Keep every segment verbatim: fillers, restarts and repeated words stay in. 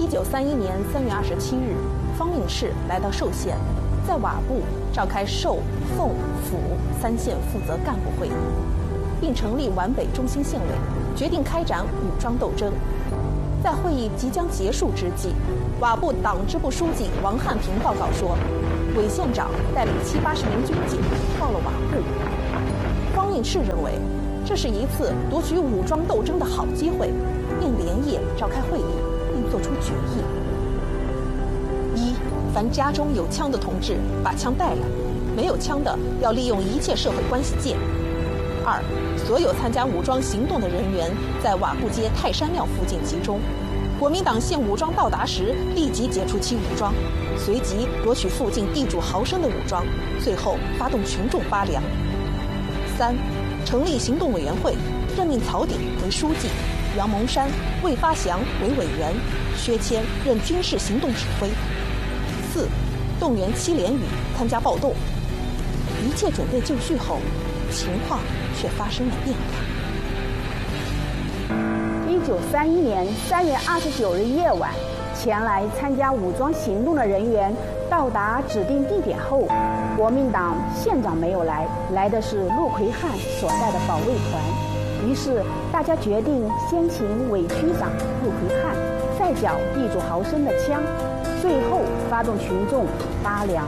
一九三一年三月二十七日，方应士来到寿县，在瓦部召开寿、凤、府三县负责干部会议，并成立皖北中心县委，决定开展武装斗争。在会议即将结束之际，瓦部党支部书记王汉平报告说，韦县长带领七八十名军警到了瓦部。方应士认为这是一次夺取武装斗争的好机会，便连夜召开会议，并作出决议：一，凡家中有枪的同志把枪带来，没有枪的要利用一切社会关系借；二，所有参加武装行动的人员在瓦布街泰山庙附近集中，国民党县武装到达时立即解除其武装，随即夺取附近地主豪绅的武装，最后发动群众发粮。三，成立行动委员会，任命曹鼎为书记，杨蒙山、魏发祥为委员，薛谦任军事行动指挥。四，动员戚连羽参加暴动。一切准备就绪后，情况却发生了变化。 一九三一年三月二十九日夜晚，前来参加武装行动的人员到达指定地点后，国民党县长没有来，来的是陆奎汉所带的保卫团。于是大家决定先请伪区长陆奎汉，再缴地主豪绅的枪，最后发动群众发粮。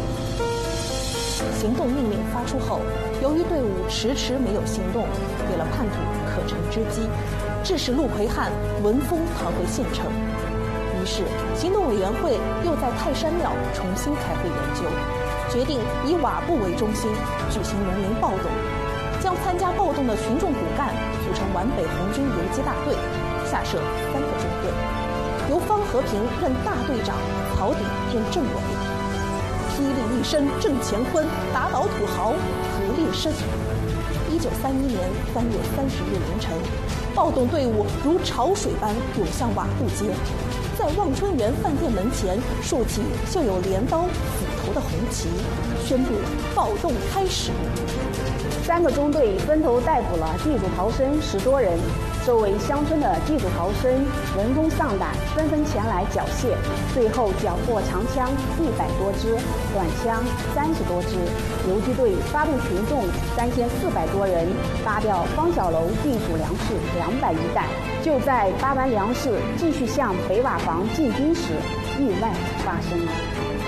行动命令发出后，由于队伍迟迟没有行动，给了叛徒可乘之机，致使陆奎汉闻风逃回县城。于是行动委员会又在泰山庙重新开会研究，决定以瓦部为中心举行人民暴动，将参加暴动的群众骨干组成皖北红军游击大队，下设三个中队，由方和平任大队长，曹鼎任政委。霹雳一声震乾坤，打倒土豪何烈生。一九三一年三月三十日凌晨，暴动队伍如潮水般涌向瓦布街，在望春园饭店门前竖起绣有镰刀、斧头的红旗，宣布暴动开始。 三个中队分头逮捕了地主豪绅十多人，周围乡村的地主豪绅闻风丧胆，纷纷前来缴械，最后缴获长枪一百多支，短枪三十多支。游击队发动群众三千四百多人，扒掉方小楼地主粮食两百余袋。就在扒完粮食继续向北瓦房进军时，意外发生了。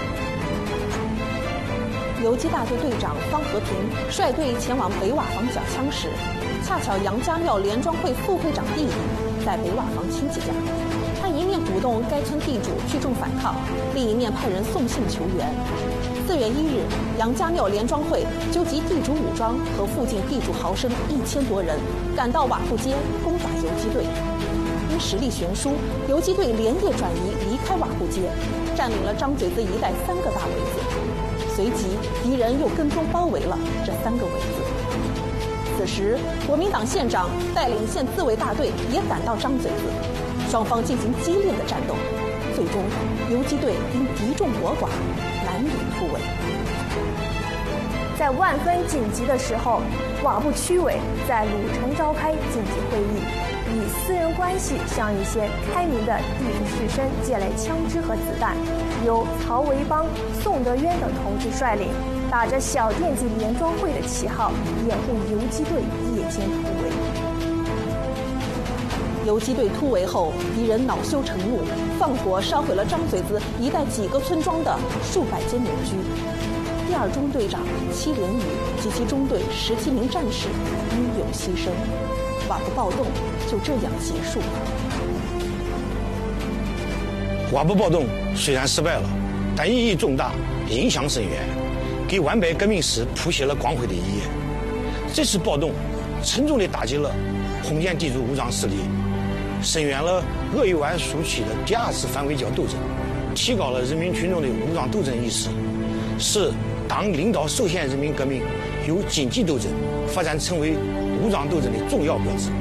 游击大队队长方和平率队前往北瓦房缴枪时，恰巧杨家庙联庄会副会长弟弟在北瓦房亲戚家，他一面鼓动该村地主聚众反抗，另一面派人送信求援。四月一日，杨家庙联庄会纠集地主武装和附近地主豪绅一千多人，赶到瓦布街攻打游击队。因实力悬殊，游击队连夜转移离开瓦布街，占领了张嘴子一带三个大围子。随即，敌人又跟踪包围了这三个围子。此时，国民党县长带领县自卫大队也赶到张嘴子，双方进行激烈的战斗。最终，游击队因敌众我寡，难以突围。 在万分紧急的时候，瓦部区委在鲁城召开紧急会议，以私人关系向一些开明的地主士绅借来枪支和子弹，由曹维邦、宋德渊等同志率领，打着小店子联庄会的旗号，掩护游击队夜间突围。 游击队突围后，敌人恼羞成怒，放火烧毁了张嘴子一带几个村庄的数百间民居。第二中队长戚连羽及其中队十七名战士英勇牺牲，瓦布暴动就这样结束了。 瓦布暴动虽然失败了，但意义重大，影响深远，给皖北革命史谱写了光辉的一页。这次暴动沉重地打击了红建地主武装势力，声援了鄂豫皖苏区的第二次反围剿斗争，提高了人民群众的武装斗争意识，使党领导受限人民革命由经济斗争发展成为武装斗争的重要标志。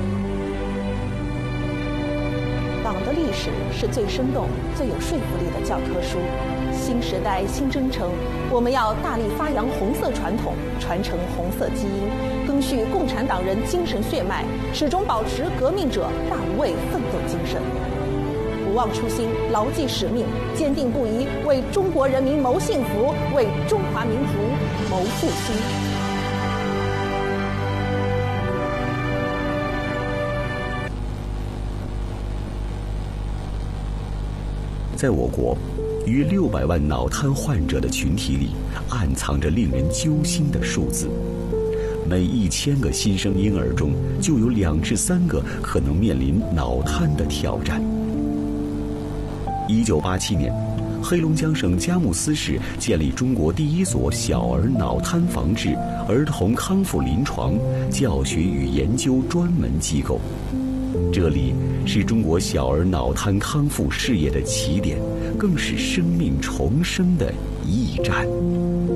党的历史是最生动、最有说服力的教科书。新时代新征程，我们要大力发扬红色传统，传承红色基因，赓续共产党人精神血脉，始终保持革命者大无畏奋斗精神。不忘初心，牢记使命，坚定不移为中国人民谋幸福，为中华民族谋复兴。 在我国，约六百万脑瘫患者的群体里，暗藏着令人揪心的数字。每一千个新生婴儿中，就有两至三个可能面临脑瘫的挑战。一九八七年，黑龙江省佳木斯市建立中国第一所小儿脑瘫防治、儿童康复临床、教学与研究专门机构。这里是中国小儿脑瘫康复事业的起点，更是生命重生的驿站。